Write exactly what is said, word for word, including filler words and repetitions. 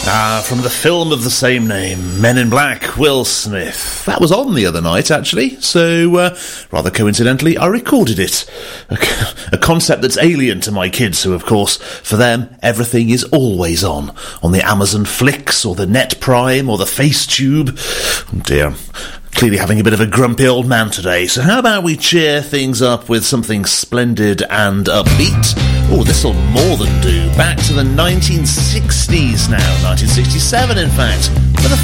Ah, from the film of the same name, Men in Black, Will Smith. That was on the other night, actually, so, uh, rather coincidentally, I recorded it. A, a concept that's alien to my kids, who, of course, for them, everything is always on. On the Amazon Flicks, or the Net Prime, or the FaceTube. Oh dear. Clearly having a bit of a grumpy old man today, so how about we cheer things up with something splendid and upbeat? Oh, this'll more than do. Back to the nineteen sixties now, nineteen sixty-seven in fact, for the